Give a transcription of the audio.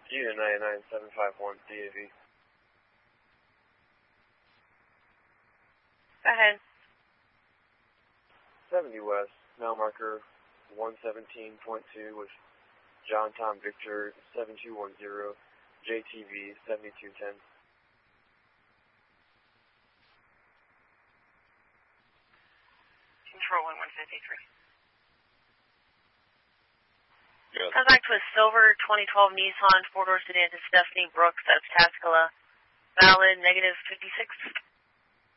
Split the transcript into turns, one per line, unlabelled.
Unit 99751 DAV.
Go ahead.
70 West, mile marker 117.2 with John Tom Victor 7210, JTV 7210.
Control 1153.
Yes.
Contact with silver 2012 Nissan 4-door sedan to Stephanie Brooks. That's Tascala. Valid -56.